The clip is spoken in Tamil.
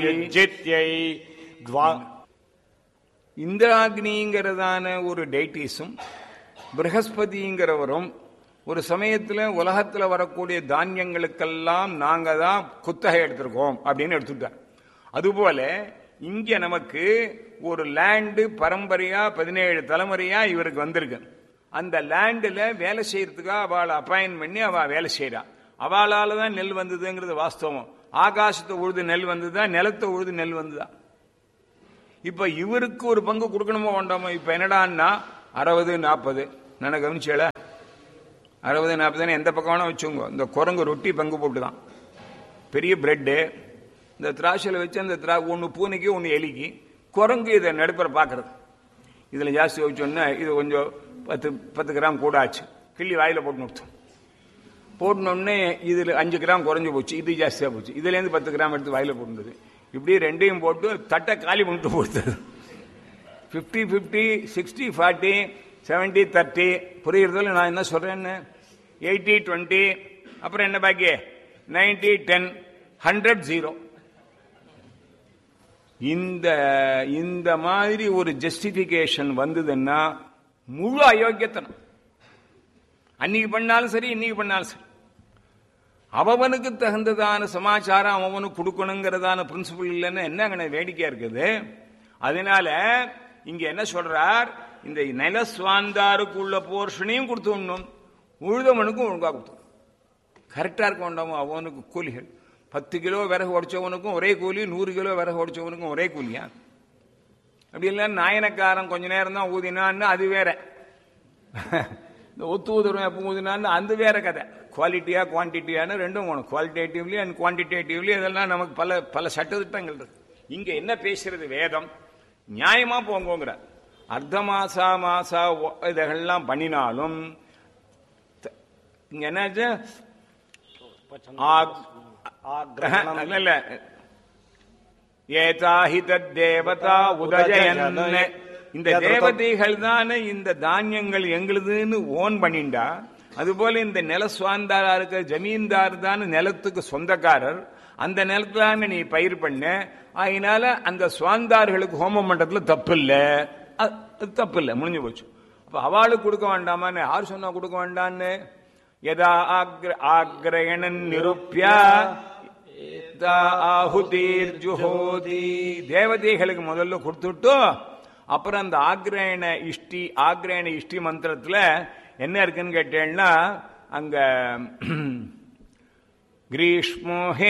இந்திராக்னிங்கிறதான ஒரு டைட்டிஸும் பிரகஸ்பதிங்கிறவரும் ஒரு சமயத்தில் உலகத்தில் வரக்கூடிய தானியங்களுக்கெல்லாம் நாங்க தான் குத்தகை எடுத்திருக்கோம் அப்படின்னு எடுத்துட்டார். அதுபோல இங்க நமக்கு ஒரு லேண்டு பரம்பரையா 17 தலைமுறையா இவருக்கு வந்திருக்கு. அந்த லேண்டில் வேலை செய்யறதுக்காக அவளை அப்பாயின் பண்ணி அவள் வேலை செய்யறா. அவளால தான் நெல் வந்ததுங்கிறது வாஸ்தவம். ஆகாசத்தை உழுது நெல் வந்ததா, நிலத்தை உழுது நெல் வந்ததா? இப்ப இவருக்கு ஒரு பங்கு கொடுக்கணுமோ வேண்டாமோ? இப்ப என்னடான்னா 60-40 நான் கவனிச்சேல, 60-40 எந்த பக்கம் வேணா வச்சுங்க. இந்த குரங்கு ரொட்டி பங்கு போட்டுதான், பெரிய பிரெட்டு இந்த திராட்சையில் வச்சு அந்த ஒன்று பூனைக்கு ஒன்று எலிக்கு, குரங்கு இதை நடுப்புற பார்க்கறது. இதில் ஜாஸ்தி வச்சோன்னா இது கொஞ்சம் 10 கிராம் கூட ஆச்சு, கிள்ளி வாயில் போட்டு நிறுத்தும். போட்டோடனே இதில் 5 கிராம் குறைஞ்சி போச்சு, இது ஜாஸ்தியாக போச்சு, இதுலேருந்து 10 கிராம் எடுத்து வாயில் போட்டுருந்தது. இப்படி ரெண்டையும் போட்டு தட்டை காலி பண்ணிட்டு போடுறது. 50-50, 60-40, 70-30 புரியுறதில்ல நான் என்ன சொல்றேன்னு? 80-20, அப்புறம் என்ன பாக்கி 90-10, 100-0. இந்த மாதிரி ஒரு ஜஸ்டிபிகேஷன் வந்ததுன்னா முழு அயோக்கியத்தனம். அன்னைக்கு பண்ணாலும் சரி, இன்னைக்கு பண்ணாலும் சரி, அவனுக்கு தகுந்ததான சமாச்சாரம் அவனுக்கு கொடுக்கணுங்கிறதான பிரின்சிபல் இல்லைன்னு என்ன வேடிக்கையா இருக்குது. அதனால இங்க என்ன சொல்றார், இந்த நிலஸ்வாந்தாருக்கு உள்ள போர்ஷனையும் கொடுத்துடணும், உழுதவனுக்கும் ஒழுங்கா கொடுத்தோம். கரெக்டா இருக்க வேண்டாமோ? அவனுக்கு கூலிகள் 10 கிலோ விறகு உடைச்சவனுக்கும் ஒரே கூலி, 100 கிலோ விறகு உடைச்சவனுக்கும் ஒரே கூலியா? அப்படி இல்லை நாயனக்காரன் கொஞ்ச நேரம் தான் ஊதினான்னு அது வேற, இந்த ஒத்து ஊதுறவன் எப்போ ஊதினான்னு அது வேற கதை. குவாலிட்டியா குவான்டிட்டியான ரெண்டும் வேணும். குவாலிட்டேட்டிவ்லி அண்ட் குவான்டிடேட்டிவ்லி இதெல்லாம் நமக்கு பல சட்டத்திட்டங்கள் இருக்கு. இங்க என்ன பேசுறது வேதம்? நியாயமா போங்கிற அர்த்த மாசா இதெல்லாம் பண்ணினாலும் இங்க என்னாச்சு? இல்ல ஏதாஹிதேவதா உதஜயன், இந்த தேவதைகள் தானே இந்த தானியங்கள் எங்களுதுன்னு ஓன் பண்ணிண்டா. அதுபோல இந்த நில சுவாந்தாரா இருக்க ஜமீன்தார் தான் நிலத்துக்கு சொந்தக்காரர். அந்த நிலத்துல நீ பயிர் பண்ண, அதனால அந்த சுவாந்தார்களுக்கு ஹோமம் பண்றதுல தப்பு இல்லை, தப்பு இல்லை, முடிஞ்சு போச்சு. அப்ப அவளுக்கு கொடுக்க வேண்டாமான்னு யார் சொன்னா கொடுக்க வேண்டான்னு? யதா ஆக்ரயணன் நிருப்யா ஆஹுதீர் ஜுஹோதி, தேவதைகளுக்கு முதல்ல கொடுத்துட்டு அப்புறம் அந்த ஆக்ரயண இஷ்டி மந்திரத்துல என்ன இருக்குன்னு கேட்டேன்னா, அங்க கிரீஷ்மோ ஹே